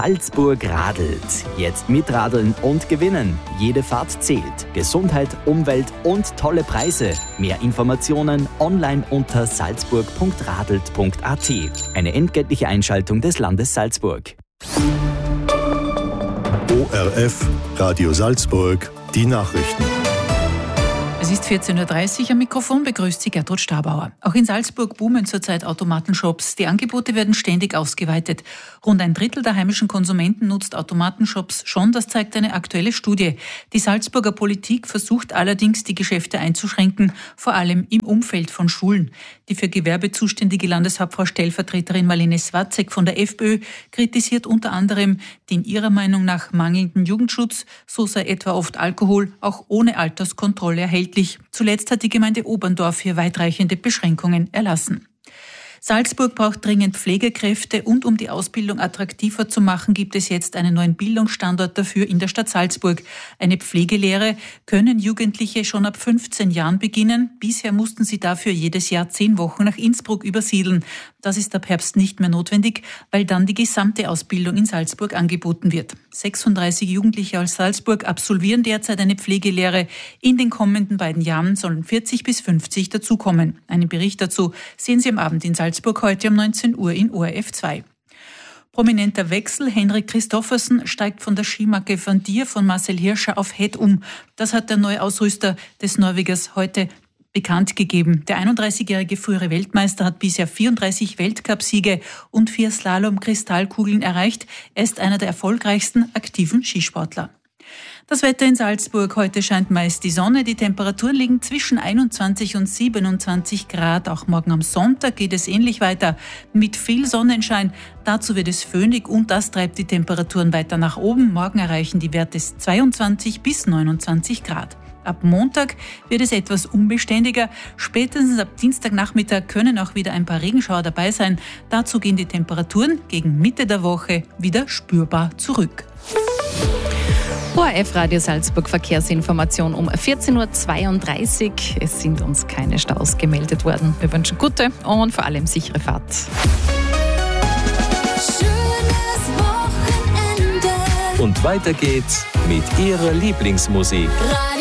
Salzburg radelt. Jetzt mitradeln und gewinnen. Jede Fahrt zählt. Gesundheit, Umwelt und tolle Preise. Mehr Informationen online unter salzburg.radelt.at. Eine entgeltliche Einschaltung des Landes Salzburg. ORF Radio Salzburg, die Nachrichten. Es ist 14.30 Uhr, am Mikrofon begrüßt Sie Gertrud Stabauer. Auch in Salzburg boomen zurzeit Automatenshops. Die Angebote werden ständig ausgeweitet. Rund ein Drittel der heimischen Konsumenten nutzt Automatenshops schon, das zeigt eine aktuelle Studie. Die Salzburger Politik versucht allerdings, die Geschäfte einzuschränken, vor allem im Umfeld von Schulen. Die für Gewerbe zuständige Landeshauptfrau-Stellvertreterin Marlene Swatzek von der FPÖ kritisiert unter anderem den ihrer Meinung nach mangelnden Jugendschutz. So sei etwa oft Alkohol auch ohne Alterskontrolle erhältlich. Zuletzt hat die Gemeinde Oberndorf hier weitreichende Beschränkungen erlassen. Salzburg braucht dringend Pflegekräfte und um die Ausbildung attraktiver zu machen, gibt es jetzt einen neuen Bildungsstandort dafür in der Stadt Salzburg. Eine Pflegelehre können Jugendliche schon ab 15 Jahren beginnen. Bisher mussten sie dafür jedes Jahr 10 Wochen nach Innsbruck übersiedeln. Das ist ab Herbst nicht mehr notwendig, weil dann die gesamte Ausbildung in Salzburg angeboten wird. 36 Jugendliche aus Salzburg absolvieren derzeit eine Pflegelehre. In den kommenden beiden Jahren sollen 40 bis 50 dazukommen. Einen Bericht dazu sehen Sie am Abend in Salzburg heute um 19 Uhr in ORF 2. Prominenter Wechsel. Henrik Christoffersen steigt von der Skimarke Van Dier von Marcel Hirscher auf Head um. Das hat der neue Ausrüster des Norwegers heute bekannt gegeben. Der 31-jährige frühere Weltmeister hat bisher 34 Weltcupsiege und 4 Slalom-Kristallkugeln erreicht. Er ist einer der erfolgreichsten aktiven Skisportler. Das Wetter in Salzburg. Heute scheint meist die Sonne. Die Temperaturen liegen zwischen 21 und 27 Grad. Auch morgen am Sonntag geht es ähnlich weiter mit viel Sonnenschein. Dazu wird es föhnig und das treibt die Temperaturen weiter nach oben. Morgen erreichen die Werte 22 bis 29 Grad. Ab Montag wird es etwas unbeständiger. Spätestens ab Dienstagnachmittag können auch wieder ein paar Regenschauer dabei sein. Dazu gehen die Temperaturen gegen Mitte der Woche wieder spürbar zurück. ORF Radio Salzburg Verkehrsinformation um 14.32 Uhr. Es sind uns keine Staus gemeldet worden. Wir wünschen gute und vor allem sichere Fahrt. Schönes Wochenende. Und weiter geht's mit Ihrer Lieblingsmusik.